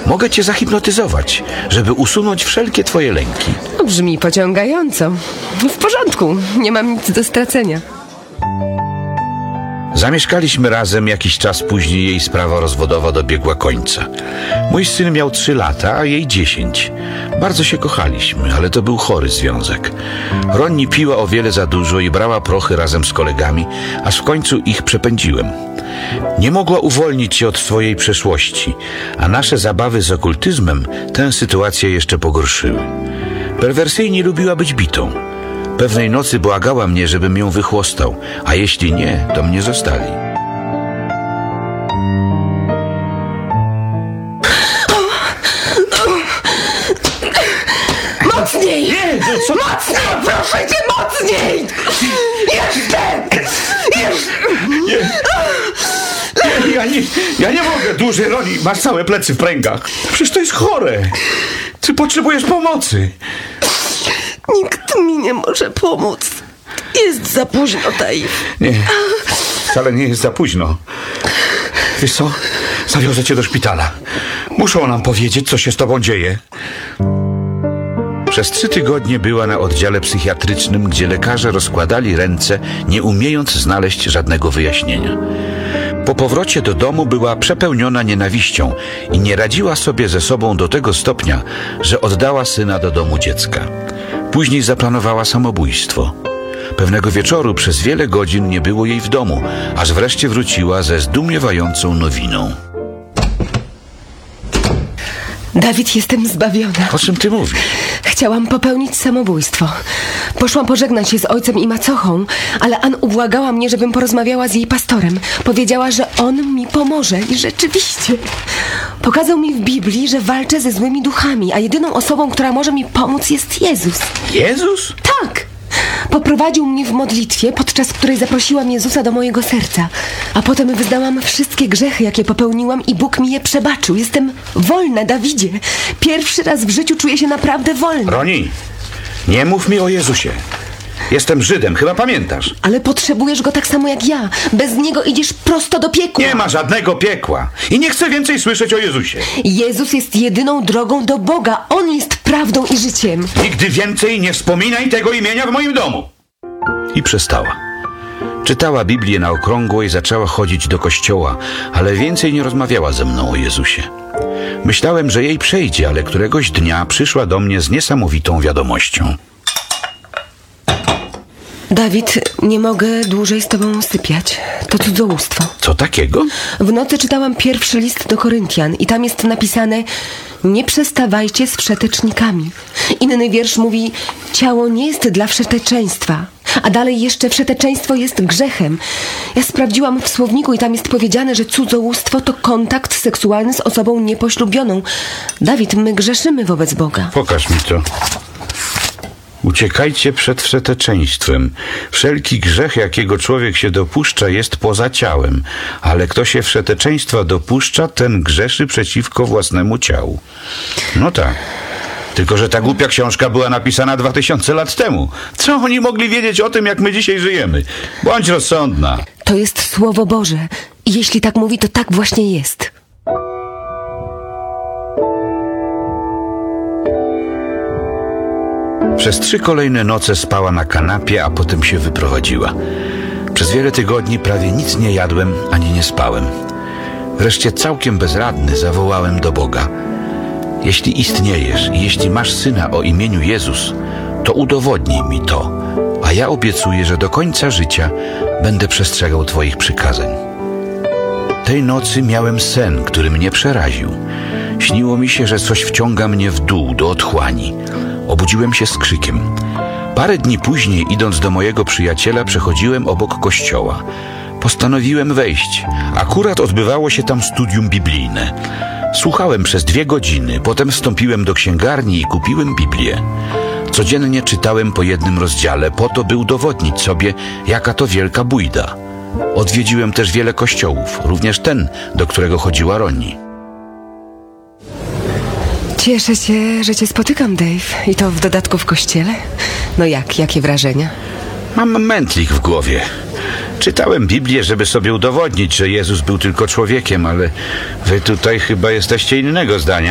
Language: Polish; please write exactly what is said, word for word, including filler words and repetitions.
Mogę cię zahipnotyzować, żeby usunąć wszelkie twoje lęki. Brzmi pociągająco. W porządku, nie mam nic do stracenia. Zamieszkaliśmy razem, jakiś czas później jej sprawa rozwodowa dobiegła końca. Mój syn miał trzy lata, a jej dziesięć. Bardzo się kochaliśmy, ale to był chory związek. Ronnie piła o wiele za dużo i brała prochy razem z kolegami, aż w końcu ich przepędziłem. Nie mogła uwolnić się od swojej przeszłości, a nasze zabawy z okultyzmem tę sytuację jeszcze pogorszyły. Perwersyjnie lubiła być bitą. Pewnej nocy błagała mnie, żebym ją wychłostał, a jeśli nie, to mnie zostali. Mocniej! Nie, no co? Mocniej, proszę cię, mocniej! Jeszcze! Jeszcze! Nie, nie, ja, nie, ja nie mogę dłużej, Roni, masz całe plecy w pręgach. Przecież to jest chore. Ty potrzebujesz pomocy. Nikt mi nie może pomóc. Jest za późno, Dave. Nie, wcale nie jest za późno. Wiesz co? Zawiozę cię do szpitala. Muszą nam powiedzieć, co się z tobą dzieje. Przez trzy tygodnie była na oddziale psychiatrycznym, gdzie lekarze rozkładali ręce, nie umiejąc znaleźć żadnego wyjaśnienia. Po powrocie do domu była przepełniona nienawiścią i nie radziła sobie ze sobą do tego stopnia, że oddała syna do domu dziecka. Później zaplanowała samobójstwo. Pewnego wieczoru przez wiele godzin nie było jej w domu, aż wreszcie wróciła ze zdumiewającą nowiną. Dawid, jestem zbawiona. O czym ty mówisz? Chciałam popełnić samobójstwo. Poszłam pożegnać się z ojcem i macochą, ale Ann ubłagała mnie, żebym porozmawiała z jej pastorem. Powiedziała, że on mi pomoże i rzeczywiście. Pokazał mi w Biblii, że walczę ze złymi duchami, a jedyną osobą, która może mi pomóc, jest Jezus. Jezus? Tak! Poprowadził mnie w modlitwie, podczas której zaprosiłam Jezusa do mojego serca. A potem wyznałam wszystkie grzechy, jakie popełniłam i Bóg mi je przebaczył. Jestem wolna, Dawidzie. Pierwszy raz w życiu czuję się naprawdę wolna. Roni, nie mów mi o Jezusie. Jestem Żydem, chyba pamiętasz. Ale potrzebujesz go tak samo jak ja. Bez niego idziesz prosto do piekła. Nie ma żadnego piekła. I nie chcę więcej słyszeć o Jezusie. Jezus jest jedyną drogą do Boga. On jest prawdą i życiem. Nigdy więcej nie wspominaj tego imienia w moim domu. I przestała. Czytała Biblię na okrągło i zaczęła chodzić do kościoła, ale więcej nie rozmawiała ze mną o Jezusie. Myślałem, że jej przejdzie, ale któregoś dnia przyszła do mnie z niesamowitą wiadomością. Dawid, nie mogę dłużej z tobą sypiać. To cudzołóstwo. Co takiego? W nocy czytałam pierwszy list do Koryntian i tam jest napisane: nie przestawajcie z wszetecznikami. Inny wiersz mówi: ciało nie jest dla wszeteczeństwa. A dalej jeszcze: wszeteczeństwo jest grzechem. Ja sprawdziłam w słowniku i tam jest powiedziane, że cudzołóstwo to kontakt seksualny z osobą niepoślubioną. Dawid, my grzeszymy wobec Boga. Pokaż mi to. Uciekajcie przed wszeteczeństwem. Wszelki grzech, jakiego człowiek się dopuszcza, jest poza ciałem, ale kto się wszeteczeństwa dopuszcza, ten grzeszy przeciwko własnemu ciału. No tak. Tylko że ta głupia książka była napisana dwa tysiące lat temu. Co oni mogli wiedzieć o tym, jak my dzisiaj żyjemy? Bądź rozsądna. To jest Słowo Boże. I jeśli tak mówi, to tak właśnie jest. Przez trzy kolejne noce spała na kanapie, a potem się wyprowadziła. Przez wiele tygodni prawie nic nie jadłem, ani nie spałem. Wreszcie całkiem bezradny zawołałem do Boga: jeśli istniejesz i jeśli masz Syna o imieniu Jezus, to udowodnij mi to, a ja obiecuję, że do końca życia będę przestrzegał Twoich przykazań. Tej nocy miałem sen, który mnie przeraził. Śniło mi się, że coś wciąga mnie w dół, do otchłani. Obudziłem się z krzykiem. Parę dni później, idąc do mojego przyjaciela, przechodziłem obok kościoła. Postanowiłem wejść. Akurat odbywało się tam studium biblijne. Słuchałem przez dwie godziny, potem wstąpiłem do księgarni i kupiłem Biblię. Codziennie czytałem po jednym rozdziale, po to, by udowodnić sobie, jaka to wielka bójda. Odwiedziłem też wiele kościołów, również ten, do którego chodziła Ronnie. Cieszę się, że cię spotykam, Dave. I to w dodatku w kościele. No jak? Jakie wrażenia? Mam mętlik w głowie. Czytałem Biblię, żeby sobie udowodnić, że Jezus był tylko człowiekiem, ale wy tutaj chyba jesteście innego zdania.